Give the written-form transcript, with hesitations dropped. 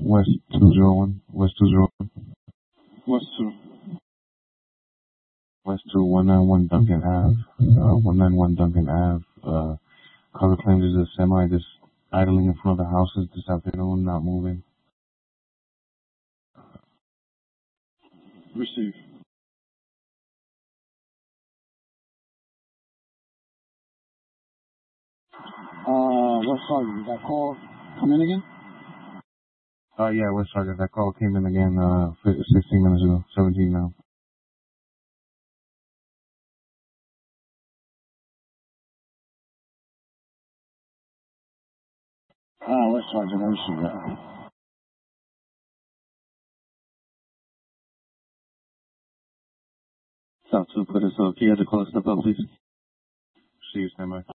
West 201. West 201. West 2. West 2191 Duncan Ave. 191 Duncan Ave. Caller claims there's a semi just idling in front of the houses this afternoon, not moving. Receive. West Sergeant, that call come in again? Yeah, West Sergeant. That call came in again 16 minutes ago. 17 now. West Sergeant, I received that. South 2, put us up. Can you have the call step up, please? See you, stand by.